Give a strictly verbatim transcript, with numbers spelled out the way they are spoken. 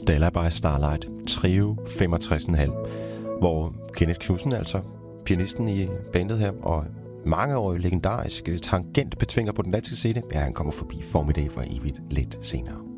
Stella by Starlight, Trio femogtres komma fem, hvor Kenneth Knudsen, altså pianisten i bandet her, og mangeårig legendarisk tangentbetvinger på den danske scene, ja, han kommer forbi Formiddag for evigt lidt senere.